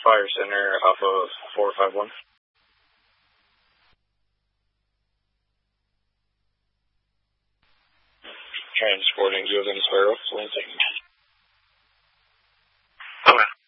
Fire Center off of 451. Transporting Julian Sparrow, Lansing. Okay.